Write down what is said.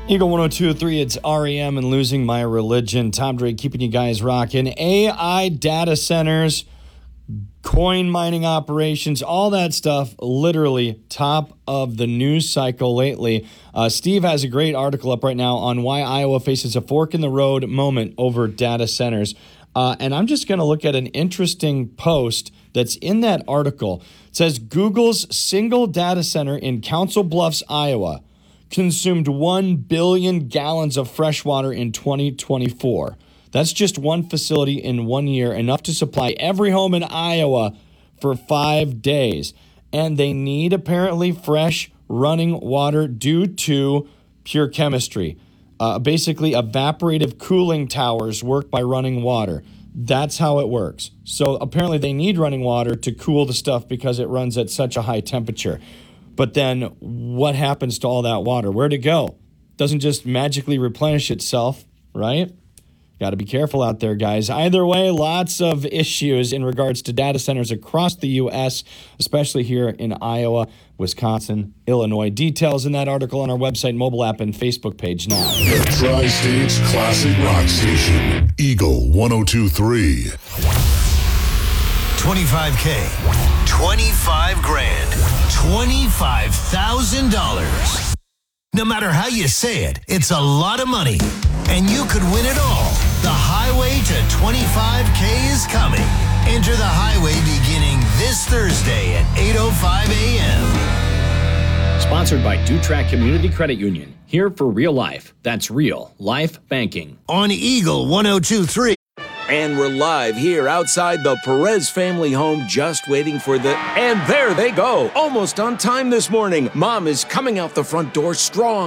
Eagle 102.3, it's REM and Losing My Religion. Tom Drake keeping you guys rocking. AI data centers, coin mining operations, all that stuff, literally top of the news cycle lately. Steve has a great article up right now on why Iowa faces a fork in the road moment over data centers. And I'm just going to look at an interesting post that's in that article. It says Google's single data center in Council Bluffs, Iowa, consumed 1 billion gallons of fresh water in 2024. That's just one facility in 1 year, enough to supply every home in Iowa for 5 days. And they need apparently fresh running water due to pure chemistry. Basically, evaporative cooling towers work by running water. That's how it works. So apparently they need running water to cool the stuff because it runs at such a high temperature. But then what happens to all that water? Where'd it go? Doesn't just magically replenish itself, right? Got to be careful out there, guys. Either way, lots of issues in regards to data centers across the U.S., especially here in Iowa, Wisconsin, Illinois. Details in that article on our website, mobile app, and Facebook page now. The Tri-State's classic rock station, Eagle 102.3. 25K, 25 grand, $25,000. No matter how you say it, it's a lot of money, and you could win it all. The highway to 25K is coming. Enter the highway beginning this Thursday at 8:05 a.m. Sponsored by Dutrack Community Credit Union. Here for real life. That's real life banking. On Eagle 102.3. And we're live here outside the Perez family home, just waiting for the... And there they go, almost on time this morning. Mom is coming out the front door strong.